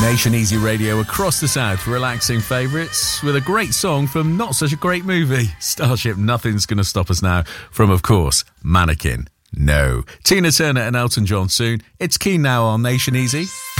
Nation Easy Radio across the south, relaxing favourites with a great song from not such a great movie. Starship, Nothing's Gonna Stop Us Now, from, of course, Mannequin. No. Tina Turner and Elton John soon. It's Keen now on Nation Easy.